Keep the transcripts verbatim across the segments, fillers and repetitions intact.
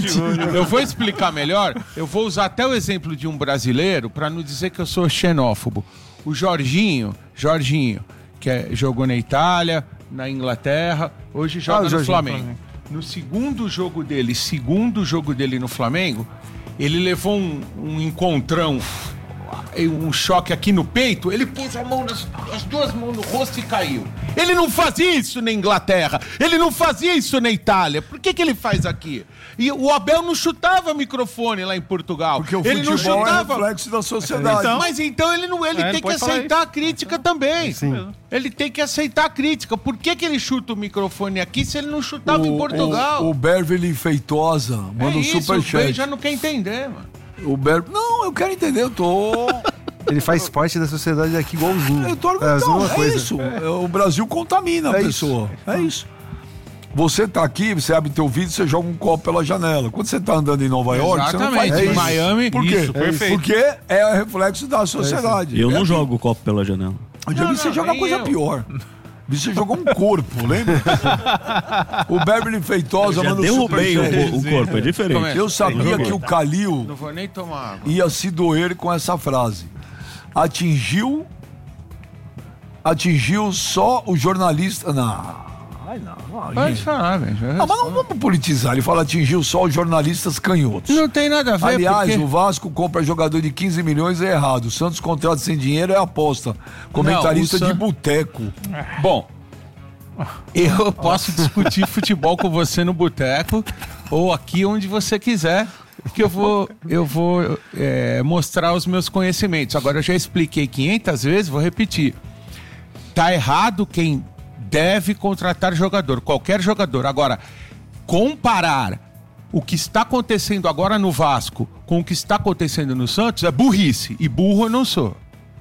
Eu vou explicar melhor. Eu vou usar até o exemplo de um brasileiro para não dizer que eu sou xenófobo. O Jorginho, Jorginho, que é, jogou na Itália, na Inglaterra, hoje joga ah, no Flamengo. Flamengo. No segundo jogo dele, segundo jogo dele no Flamengo, ele levou um, um encontrão, um choque aqui no peito, ele pôs a mão nas, as duas mãos no rosto e caiu. Ele não fazia isso na Inglaterra, ele não fazia isso na Itália. Por que que ele faz aqui? E o Abel não chutava microfone lá em Portugal. Porque o ele não chutava é reflexo da sociedade. Então, mas então ele, não, ele é, tem ele que aceitar a crítica também. Sim. Ele tem que aceitar a crítica. Por que que ele chuta o microfone aqui se ele não chutava o, em Portugal? O, o Beverly Feitosa manda é um superchat. O já não quer entender, mano. O Ber... Não, eu quero entender, eu tô... Ele faz parte da sociedade aqui igualzinho. Eu tô... É, não, é coisa. isso. É. O Brasil contamina é a pessoa. Isso. É isso. Você tá aqui, você abre teu vídeo, você joga um copo pela janela. Quando você tá andando em Nova York, exatamente, você não faz em Miami. Por quê? Isso, perfeito. Porque é reflexo da sociedade. É eu é não aqui. jogo o copo pela janela. Eu já vi você jogar coisa eu. pior. Você jogou um corpo, lembra? O Beverly Feitosa manda um derrubei o, o corpo, é diferente. Eu sabia que o Calil não vou nem tomar água. Ia se doer com essa frase. Atingiu Atingiu só o jornalista... Não, ai não. não Pode gente. falar, velho. Ah, mas não vamos politizar. Ele fala atingiu só os jornalistas canhotos. Não tem nada a ver. Aliás, porque... o Vasco compra jogador de quinze milhões é errado. O Santos contrata sem dinheiro é aposta. Comentarista não, San... de boteco. Bom, eu posso discutir futebol com você no boteco ou aqui onde você quiser, que eu vou, eu vou é, mostrar os meus conhecimentos. Agora, eu já expliquei quinhentas vezes, vou repetir. Tá errado quem deve contratar jogador, qualquer jogador. Agora, comparar o que está acontecendo agora no Vasco com o que está acontecendo no Santos é burrice, e burro eu não sou.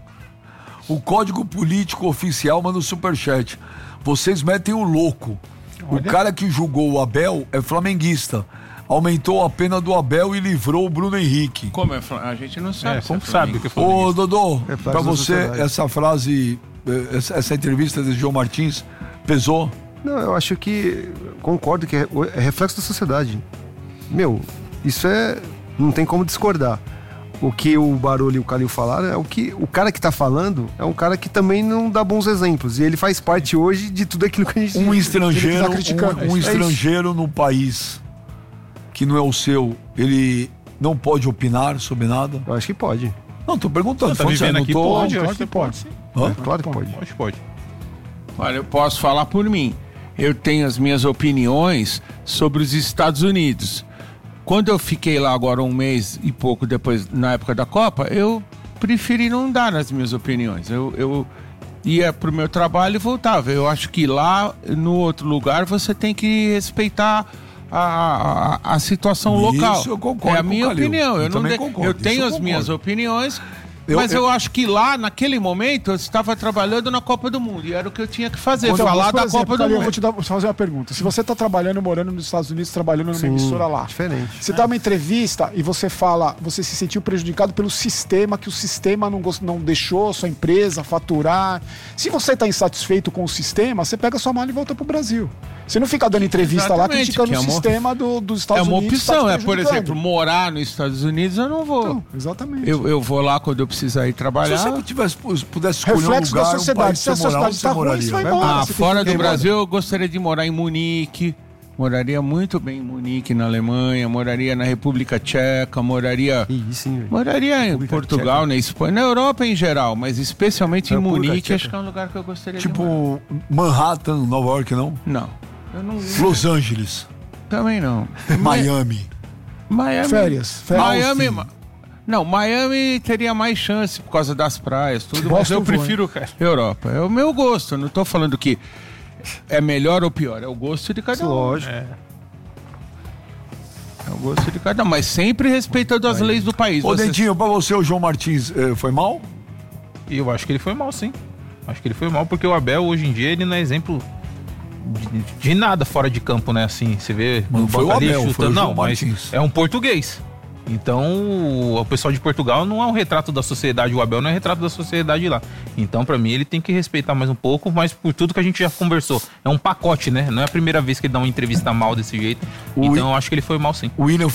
O Código Político Oficial manda o superchat. Vocês metem o louco. Olha. O cara que julgou o Abel é flamenguista. Aumentou a pena do Abel e livrou o Bruno Henrique. Como é? A gente não sabe. É, como é sabe que é Ô, Dodô, é pra você, essa frase, essa, essa entrevista de João Martins, pesou? Não, eu acho que... Concordo que é, é reflexo da sociedade. Meu, isso é... Não tem como discordar. O que o Barolo e o Calil falaram é o que o cara que tá falando é um cara que também não dá bons exemplos. E ele faz parte hoje de tudo aquilo que a gente... Um estrangeiro, tá criticando. um, um é estrangeiro no país que não é o seu, ele não pode opinar sobre nada? Eu acho que pode. Não, tô perguntando. Não, tá vivendo aqui, tô... pode, eu acho que pode. Sim. É, claro que pode. Acho que pode. Olha, eu posso falar por mim. Eu tenho as minhas opiniões sobre os Estados Unidos. Quando eu fiquei lá agora um mês e pouco depois, na época da Copa, eu preferi não dar as minhas opiniões. Eu, eu ia pro meu trabalho e voltava. Eu acho que lá, no outro lugar, você tem que respeitar a, a, a situação Isso local. eu concordo. É a minha opinião. Eu, eu, não de... concordo. eu tenho eu as concordo. minhas opiniões. Eu, mas eu, eu acho que lá, naquele momento, eu estava trabalhando na Copa do Mundo. E era o que eu tinha que fazer, Quando falar da exemplo, Copa do Calil, Mundo. Eu vou te, dar, vou te fazer uma pergunta. Se você está trabalhando, morando nos Estados Unidos, trabalhando numa Sim, emissora lá. Diferente. Você dá uma entrevista e você fala, você se sentiu prejudicado pelo sistema, que o sistema não, gost, não deixou a sua empresa faturar. Se você está insatisfeito com o sistema, você pega a sua mala e volta pro Brasil. Você não fica dando entrevista Exatamente, lá criticando é o uma... sistema do, dos Estados Unidos. É uma Unidos, opção, tá é, por exemplo, morar nos Estados Unidos eu não vou. Então, exatamente. Eu, eu vou lá quando eu precisar ir trabalhar. Se você tivesse, pudesse escolher reflexo um lugar, da sociedade. um país Se a sociedade está ruim, você vai embora. Ah, você fora do embora. Brasil eu gostaria de morar em Munique. Moraria muito bem em Munique, na Alemanha. Moraria na República Tcheca. Moraria Ih, sim, moraria em República Portugal, Tcheca. na Espanha, na Europa em geral, mas especialmente em República Munique. Tcheca. Acho que é um lugar que eu gostaria tipo, de morar. Tipo Manhattan, Nova York, não? Não. Eu não... Los Angeles. Também não. Miami. Miami. Férias. Férias. Miami. Ma... Não, Miami teria mais chance por causa das praias, tudo, mas eu prefiro Europa. É o meu gosto, eu não tô falando que é melhor ou pior, é o gosto de cada um. Lógico. É. É o gosto de cada um, mas sempre respeitando as leis do país. Ô, Você... Dentinho, pra você o João Martins eh, foi mal? E eu acho que ele foi mal, sim. Acho que ele foi mal porque o Abel, hoje em dia, ele não é exemplo de, de nada fora de campo, né? Assim, você vê... Não foi o Abel, foi o não, João mas Martins. é um português. Então, o pessoal de Portugal não é um retrato da sociedade, o Abel não é um retrato da sociedade lá. Então, pra mim, ele tem que respeitar mais um pouco, mas por tudo que a gente já conversou. É um pacote, né? Não é a primeira vez que ele dá uma entrevista mal desse jeito. O então, I... eu acho que ele foi mal, sim. O William